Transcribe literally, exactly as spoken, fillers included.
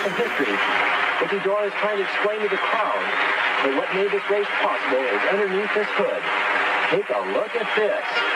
some history. Mickey Dore is trying to explain to the crowd that what made this race possible is underneath this hood. Take a look at this.